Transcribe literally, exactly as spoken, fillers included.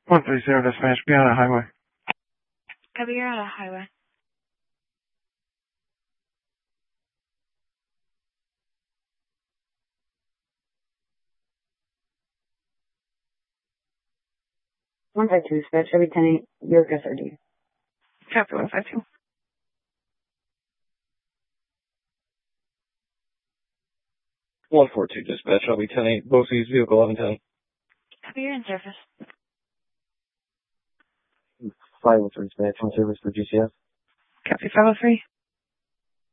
one three zero dispatch, be on a highway. Copy, you're on a highway. one five two dispatch, Chevy ten eight, York S R D. Copy, one five two. one four two dispatch, I'll be ten eight, Bosse's vehicle eleven ten. Copy, you're in service. five oh three dispatch, on service for G C F. Copy, five oh three.